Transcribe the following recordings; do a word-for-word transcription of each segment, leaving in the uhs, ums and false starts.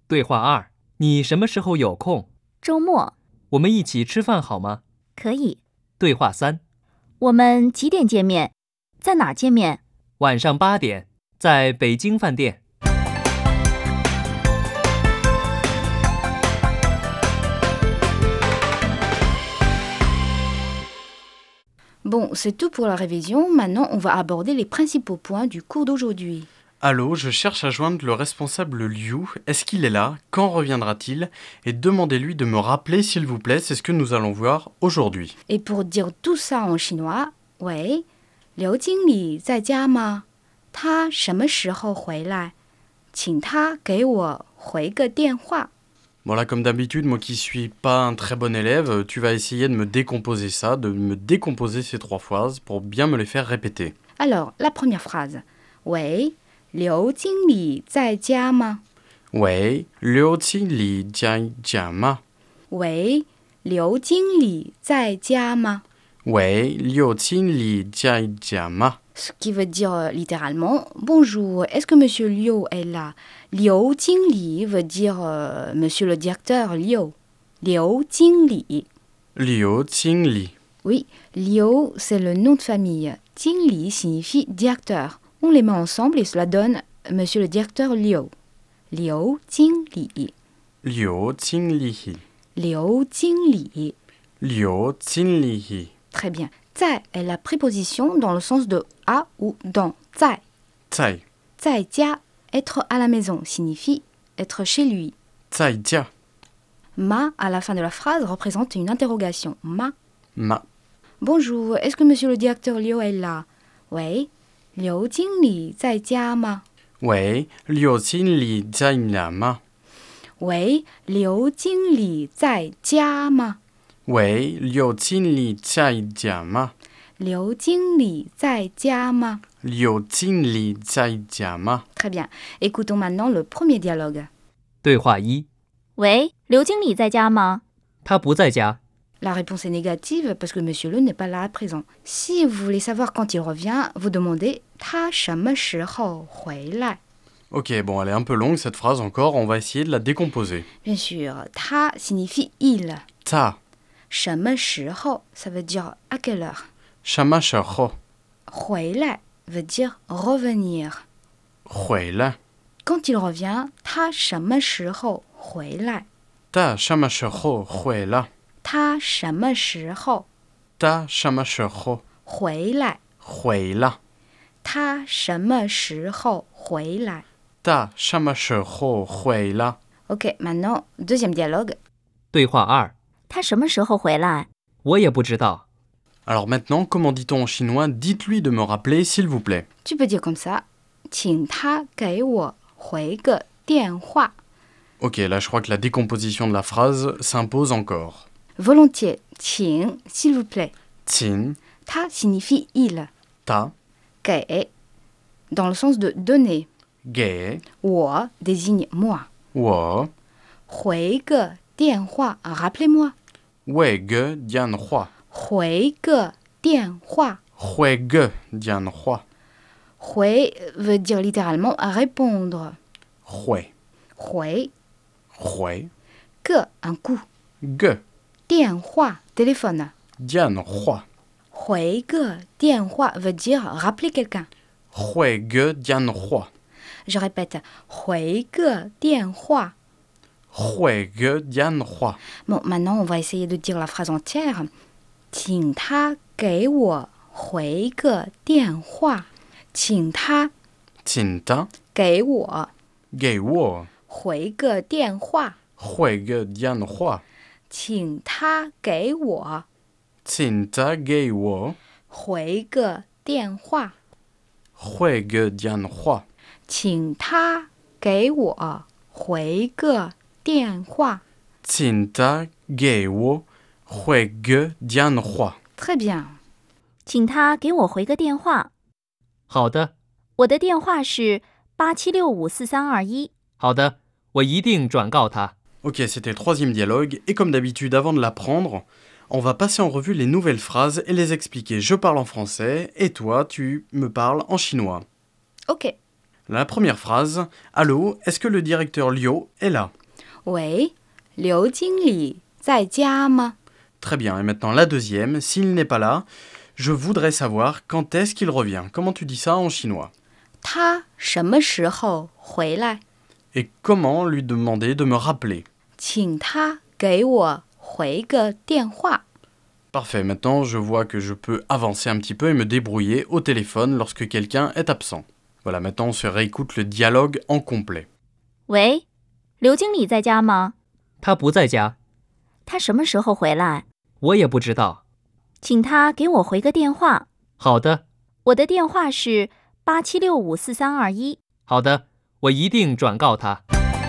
对话二：你什么时候有空？ 周末我们一起吃饭好吗？ 可以。 对话三： 我们几点见面？在哪儿见面？ 晚上八点，在北京饭店。 Bon, c'est tout pour la révision. Maintenant, on va aborder les principaux points du cours d'aujourd'hui. Allô, je cherche à joindre le responsable Liu. Est-ce qu'il est là? Quand reviendra-t-il? Et demandez-lui de me rappeler, s'il vous plaît, c'est ce que nous allons voir aujourd'hui. Et pour dire tout ça en chinois, oui, Liu Jingli 在家吗？他什么时候回来？请他给我回个电话。 Voilà, comme d'habitude, moi qui suis pas un très bon élève, tu vas essayer de me décomposer ça, de me décomposer ces trois phrases pour bien me les faire répéter. Alors, la première phrase. Oui, Liu Jingli 在家吗？ 喂，刘经理在家吗？ 喂，刘经理在家吗？ 喂，刘经理在家吗？ Ce qui veut dire euh, littéralement bonjour, est-ce que monsieur Liu est là? Liu Jingli veut dire euh, monsieur le directeur Liu. Liu Jingli. Liu Jingli. Oui, Liu c'est le nom de famille. Jingli signifie directeur. On les met ensemble et cela donne monsieur le directeur Liu. Liu Jingli. Liu Jingli. Liu Jingli. Liu Jingli. Très bien. 在 est la préposition dans le sens de à ou dans. 在在在家 être à la maison signifie être chez lui. 在家 Ma à la fin de la phrase représente une interrogation. Ma. 吗 Bonjour, est-ce que monsieur le directeur Liu est là? Oui. Liu Jingli 在家吗？ 喂，刘经理在家吗？ 喂，刘经理在家吗？ 喂，刘经理在家吗？ 刘经理在家吗？ 刘经理在家吗？ Très bien. Écoutons maintenant le premier dialogue. 对话一： 喂，刘经理在家吗？ 他不在家。 La réponse est négative parce que monsieur Le n'est pas là à présent. Si vous voulez savoir quand il revient, vous demandez 他什么时候回来？ Ok, bon, elle est un peu longue cette phrase encore, on va essayer de la décomposer. Bien sûr, 他 signifie il. 他什么时候 ça veut dire à quelle heure. 什么时候回来 veut dire revenir. 回来？ Quand il revient, 他什么时候回来？ 他什么时候回来？ 他什么时候他什么时候回来？ 回来？ 他什么时候回来？ 他什么时候回来？ Ok, maintenant, deuxième dialogue. 对话二： 他什么时候回来？ 我也不知道。 Alors maintenant, comment dit-on en chinois? Dites-lui de me rappeler, s'il vous plaît. Tu peux dire comme ça. 请他给我回个电话。 Ok, là je crois que la décomposition de la phrase s'impose encore. Volontiers. 请, s'il vous plaît. 请他 signifie il. 他给 dans le sens de donner. 给我 désigne moi. 我回个电话 rappelez-moi. 回个电话回个电话。 回个电话回 veut dire littéralement répondre. 回回回个 un coup. 个电话 téléphone. 电话回个电话 veut dire rappeler quelqu'un. 回个电话 Je répète. 回个电话。 回个电话 Bon, maintenant, on va essayer de dire la phrase entière. 请他给我回个电话。请他请他给我给我回个电话。 回个电话请他给我请他给我回个电话。 回个电话请他给我回个电话。 请他给我回个电话 Très bien. 请他给我回个电话。 好的， 我的电话是八七六五四三二一。 好的，我一定转告他。 Ok, c'était le troisième dialogue, et comme d'habitude, avant de l'apprendre, on va passer en revue les nouvelles phrases et les expliquer. Je parle en français, et toi, tu me parles en chinois. Ok. La première phrase, allô, est-ce que le directeur Liu est là? 喂，刘经理在家吗？ Très bien, et maintenant la deuxième, s'il n'est pas là, je voudrais savoir quand est-ce qu'il revient. Comment tu dis ça en chinois? 他什么时候回来？ Et comment lui demander de me rappeler? 请他给我回个电话。 Parfait, maintenant je vois que je peux avancer un petit peu et me débrouiller au téléphone lorsque quelqu'un est absent. Voilà, maintenant on se réécoute le dialogue en complet. 喂，刘经理在家吗？ 他不在家， 他什么时候回来？ 我也不知道。 请他给我回个电话。 好的， 我的电话是八七六五四三二一。 好的，我一定转告他。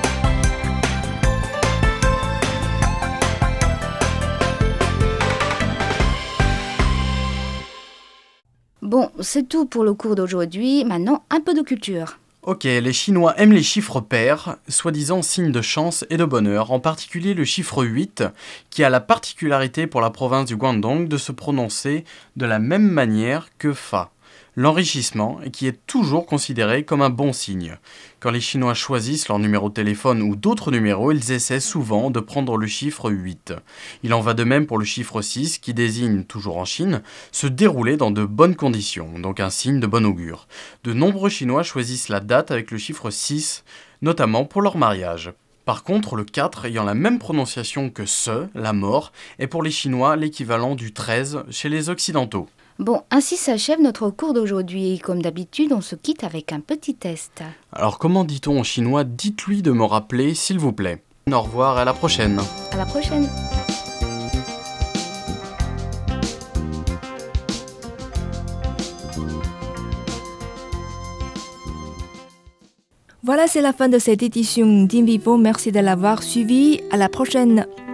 Bon, c'est tout pour le cours d'aujourd'hui. Maintenant, un peu de culture. Ok, les Chinois aiment les chiffres pairs, soi-disant signe de chance et de bonheur, en particulier le chiffre huit, qui a la particularité pour la province du Guangdong de se prononcer de la même manière que Fa, l'enrichissement, et qui est toujours considéré comme un bon signe. Quand les Chinois choisissent leur numéro de téléphone ou d'autres numéros, ils essaient souvent de prendre le chiffre huit. Il en va de même pour le chiffre six, qui désigne, toujours en Chine, se dérouler dans de bonnes conditions, donc un signe de bon augure. De nombreux Chinois choisissent la date avec le chiffre six, notamment pour leur mariage. Par contre, le quatre, ayant la même prononciation que ce, la mort, est pour les Chinois l'équivalent du treize chez les Occidentaux. Bon, ainsi s'achève notre cours d'aujourd'hui. Comme d'habitude, on se quitte avec un petit test. Alors comment dit-on en chinois « Dites-lui de me rappeler, s'il vous plaît ». Au revoir et à la prochaine. À la prochaine. Voilà, c'est la fin de cette édition d'Invivo. Merci de l'avoir suivi. À la prochaine.